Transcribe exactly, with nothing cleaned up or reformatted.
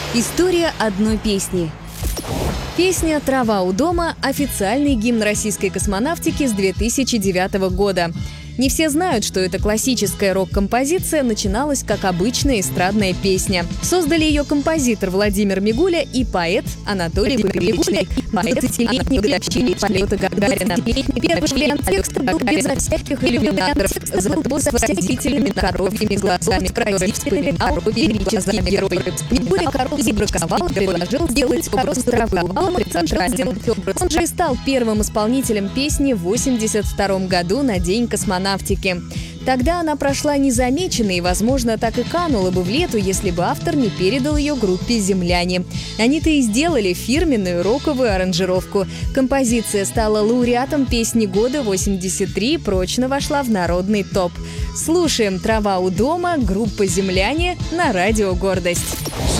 История одной песни. Песня «Трава у дома» – официальный гимн российской космонавтики с две тысячи девятого года. Не все знают, что эта классическая рок-композиция начиналась как обычная эстрадная песня. Создали ее композитор Владимир Мигуля и поэт Анатолий Прилучный. двадцатилетней годовщине полета Гагарина. Первый вариант текста был безо всяких иллюминаторов, зато с выразительными коровьими глазами, которые вспоминали коровьими глазами героя. Мигуля корову забраковал, предложил сделать образ травы у дома, центральным. Он же и стал первым исполнителем песни в восемьдесят втором году на День космонавтики. Тогда она прошла незамеченной и, возможно, так и канула бы в лету, если бы автор не передал ее группе «Земляне». Они-то и сделали фирменную роковую аранжировку. Композиция стала лауреатом песни года восемьдесят три и прочно вошла в народный топ. Слушаем «Трава у дома», группа «Земляне» на радио «Гордость».